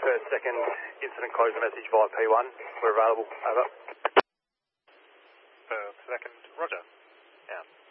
First, second, incident closure message via P1. We're available. Over. First, second, roger. Out.